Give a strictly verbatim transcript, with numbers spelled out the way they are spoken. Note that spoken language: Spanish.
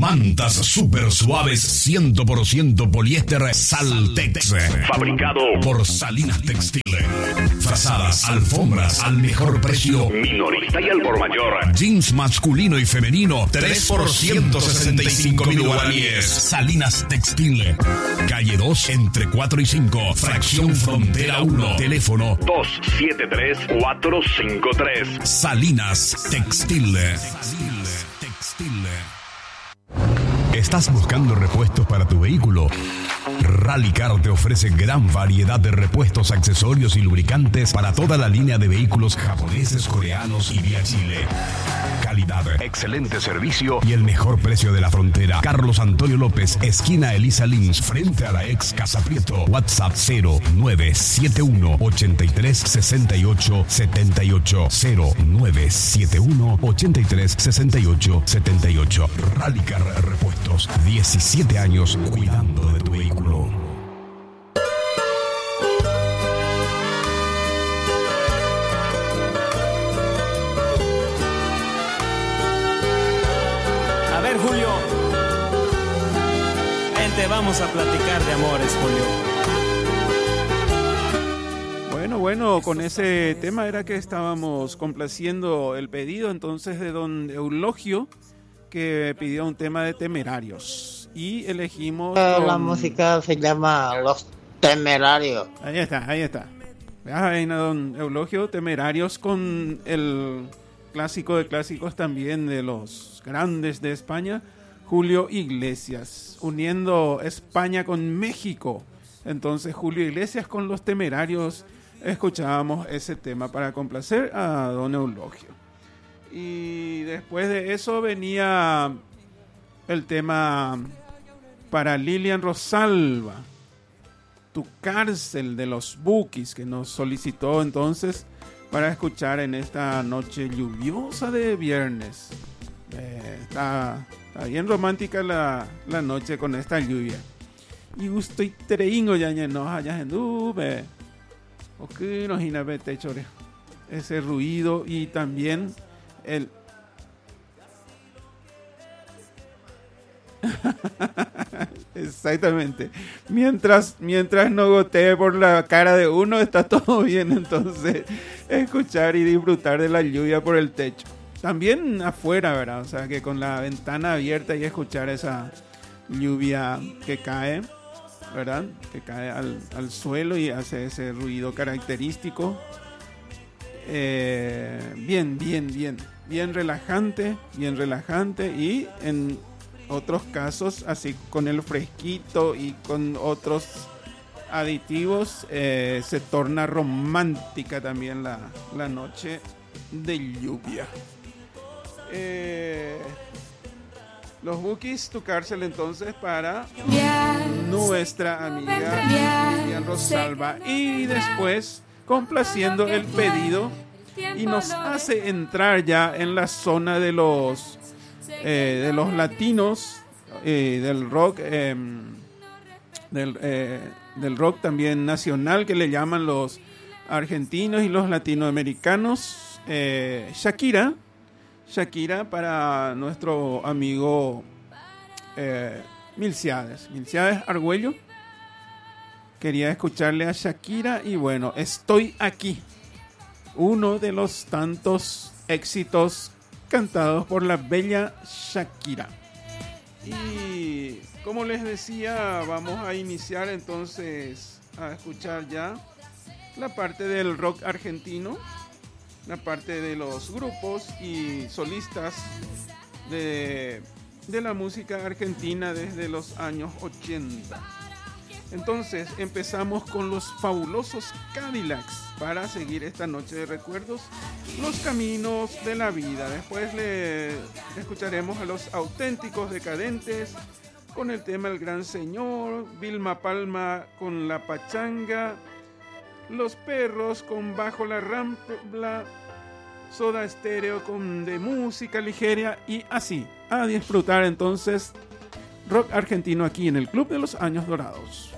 Mantas super suaves cien por ciento poliéster Saltex. Fabricado por Salinas Textil. Frazadas, alfombras al mejor precio. Minorista y al por mayor. Jeans masculino y femenino tres por ciento sesenta y cinco mil guaraníes. Salinas Textil. Calle dos entre cuatro y cinco. Fracción Frontera uno. Teléfono dos siete tres cuatro cinco tres. Salinas Textil. Textil. Textil. ¿Estás buscando repuestos para tu vehículo? Rallycar te ofrece gran variedad de repuestos, accesorios y lubricantes para toda la línea de vehículos japoneses, coreanos y vía Chile. Calidad, excelente servicio y el mejor precio de la frontera. Carlos Antonio López, esquina Elisa Lins, frente a la ex Casa Prieto. WhatsApp cero nueve siete uno ochenta y tres sesenta y ocho setenta y ocho. cero nueve siete uno ochenta y tres sesenta y ocho setenta y ocho. Rallycar Repuestos, diecisiete años cuidando de tu vehículo. A ver, Julio, vente, vamos a platicar de amores, Julio. Bueno, bueno, con ese tema era que estábamos complaciendo el pedido entonces de don Eulogio, que pidió un tema de Temerarios. Y elegimos... La con... música se llama Los Temerarios. Ahí está, ahí está. Veas ahí, don Eulogio, Temerarios, con el clásico de clásicos también de los grandes de España, Julio Iglesias, uniendo España con México. Entonces, Julio Iglesias con Los Temerarios, escuchábamos ese tema para complacer a don Eulogio. Y después de eso venía el tema para Lilian Rosalba, Tu Cárcel, de los Bukis, que nos solicitó entonces para escuchar en esta noche lluviosa de viernes. Eh, está, está bien romántica la, la noche con esta lluvia. Y gusto y treingo ya no hayas en dube. O que nos inabete chore. Ese ruido y también el exactamente. Mientras, mientras no gotee por la cara de uno, está todo bien. Entonces, escuchar y disfrutar de la lluvia por el techo. También afuera, ¿verdad? O sea, que con la ventana abierta y escuchar esa lluvia que cae, ¿verdad? Que cae al, al suelo y hace ese ruido característico. Eh, bien, bien, bien. Bien relajante, bien relajante. Y en otros casos, así con el fresquito y con otros aditivos, eh, se torna romántica también la, la noche de lluvia. Eh, los Bukis, Tu Cárcel entonces para nuestra amiga Lilian Rosalba. Y después, complaciendo el pedido, y nos hace entrar ya en la zona de los eh, de los latinos, eh, del rock, eh, del, eh, del rock también nacional, que le llaman los argentinos y los latinoamericanos. eh, Shakira Shakira para nuestro amigo eh, Milciades Milciades Argüello. Quería escucharle a Shakira y bueno, Estoy Aquí, uno de los tantos éxitos cantados por la bella Shakira. Y como les decía, vamos a iniciar entonces a escuchar ya la parte del rock argentino, la parte de los grupos y solistas de, de la música argentina desde los años ochenta. Entonces empezamos con los fabulosos Cadillacs para seguir esta noche de recuerdos, los caminos de la vida. Después le escucharemos a los Auténticos Decadentes con el tema El Gran Señor, Vilma Palma con La Pachanga, Los Perros con Bajo la Rambla, Soda Stereo con De Música Ligera, y así a disfrutar entonces rock argentino aquí en el Club de los Años Dorados.